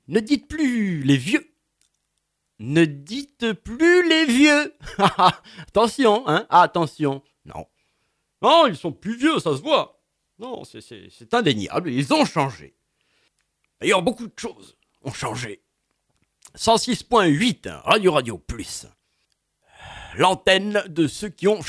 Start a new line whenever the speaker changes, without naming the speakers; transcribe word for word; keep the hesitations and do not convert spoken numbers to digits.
Ne dites plus les vieux. Ne dites plus les vieux. Attention, hein, attention. Non. Non, ils sont plus vieux, ça se voit. Non, c'est, c'est, c'est indéniable, ils ont changé. D'ailleurs, beaucoup de choses ont changé. cent six point huit, Radio Radio Plus. L'antenne de ceux qui ont